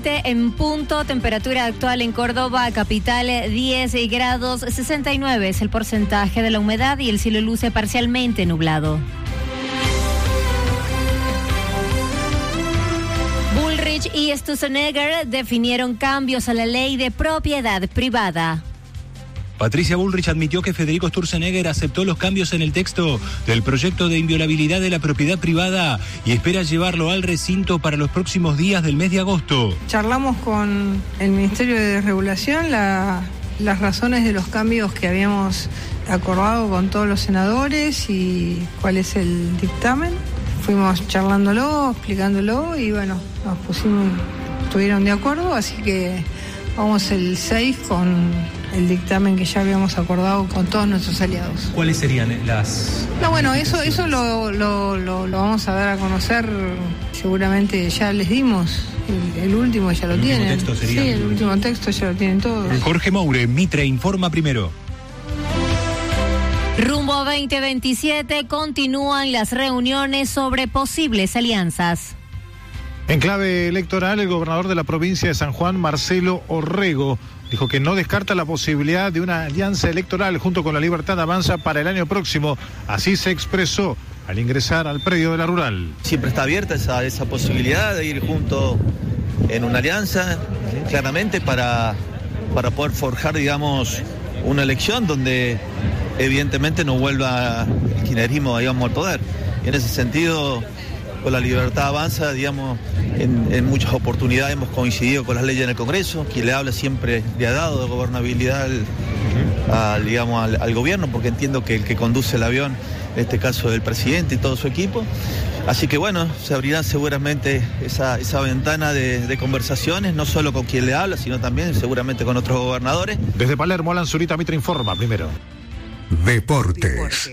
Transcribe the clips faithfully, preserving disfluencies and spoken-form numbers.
veinte en punto, temperatura actual en Córdoba, capital diez grados, sesenta y nueve es el porcentaje de la humedad y el cielo luce parcialmente nublado. Bullrich y Sturzenegger definieron cambios a la ley de propiedad privada. Patricia Bullrich admitió que Federico Sturzenegger aceptó los cambios en el texto del proyecto de inviolabilidad de la propiedad privada y espera llevarlo al recinto para los próximos días del mes de agosto. Charlamos con el Ministerio de Regulación la, las razones de los cambios que habíamos acordado con todos los senadores y cuál es el dictamen. Fuimos charlándolo, explicándolo y bueno, nos pusimos, estuvieron de acuerdo, así que vamos el seis con el dictamen que ya habíamos acordado con todos nuestros aliados. ¿Cuáles serían las...? No, bueno, eso eso lo, lo, lo, lo vamos a dar a conocer, seguramente ya les dimos, el, el último ya lo ¿El tienen. último texto sería? Sí, el último texto ya lo tienen todos. Jorge Moure, Mitre, informa primero. Rumbo veinte veintisiete, continúan las reuniones sobre posibles alianzas. En clave electoral, el gobernador de la provincia de San Juan, Marcelo Orrego, dijo que no descarta la posibilidad de una alianza electoral junto con la Libertad Avanza para el año próximo. Así se expresó al ingresar al predio de la Rural. Siempre está abierta esa, esa posibilidad de ir junto en una alianza, claramente para, para poder forjar, digamos, una elección donde evidentemente no vuelva el kirchnerismo, digamos, al poder. Y en ese sentido, con la Libertad Avanza, digamos, en, en muchas oportunidades hemos coincidido con las leyes en el Congreso. Quien le habla siempre le ha dado de gobernabilidad al, al, digamos, al, al gobierno, porque entiendo que el que conduce el avión, en este caso el presidente y todo su equipo. Así que bueno, se abrirá seguramente esa, esa ventana de, de conversaciones, no solo con quien le habla, sino también seguramente con otros gobernadores. Desde Palermo, Alan Zurita, Mitre informa primero. Deportes.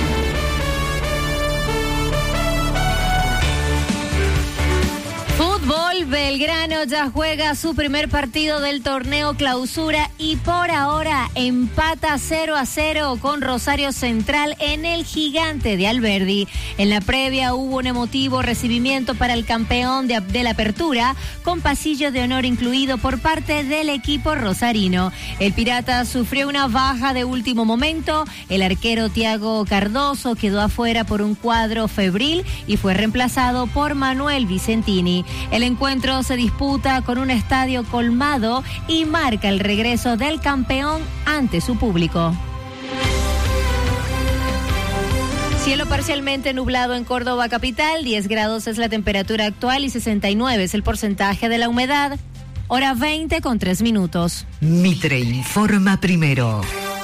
Fútbol, Belgrano ya juega su primer partido del torneo Clausura y por ahora empata cero a cero con Rosario Central en el Gigante de Alberdi. En la previa hubo un emotivo recibimiento para el campeón de, de la apertura, con pasillo de honor incluido por parte del equipo rosarino. El Pirata sufrió una baja de último momento. El arquero Thiago Cardoso quedó afuera por un cuadro febril y fue reemplazado por Manuel Vicentini. El encuentro se disputa con un estadio colmado y marca el regreso del campeón ante su público. Cielo parcialmente nublado en Córdoba capital, diez grados es la temperatura actual y sesenta y nueve es el porcentaje de la humedad. Hora veinte con tres minutos. Mitre informa primero.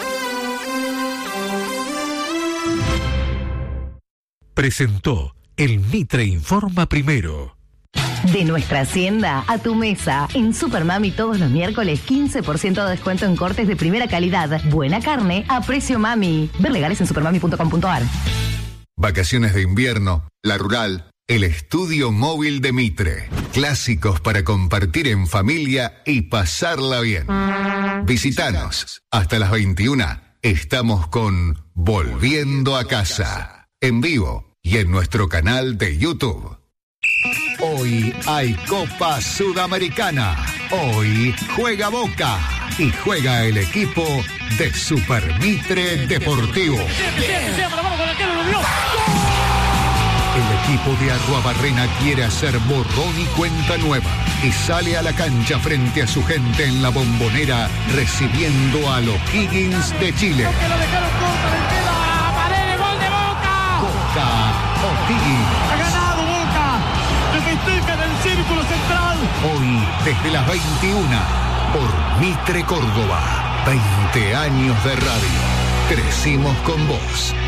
Presentó el Mitre informa primero. De nuestra hacienda a tu mesa. En Supermami todos los miércoles quince por ciento de descuento en cortes de primera calidad. Buena carne a precio mami. Ver legales en supermami punto com punto a r. Vacaciones de invierno, La Rural, el estudio móvil de Mitre. Clásicos para compartir en familia y pasarla bien. Visítanos. Hasta las veintiuna estamos con Volviendo a Casa. En vivo y en nuestro canal de YouTube. Hoy hay Copa Sudamericana. Hoy juega Boca y juega el equipo de Super Mitre Deportivo. El equipo de Arruabarrena quiere hacer borrón y cuenta nueva y sale a la cancha frente a su gente en la Bombonera recibiendo a los Higgins de Chile. Boca O'Higgins. En el círculo central. Hoy, desde las veintiuna, por Mitre Córdoba. veinte años de radio. Crecimos con vos.